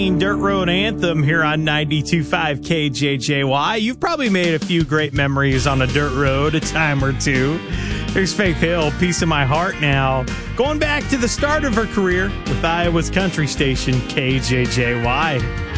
Dirt Road Anthem here on 92.5 KJJY. You've probably made a few great memories on a dirt road a time or two. There's Faith Hill, Piece of My Heart now. Going back to the start of her career with Iowa's country station, KJJY.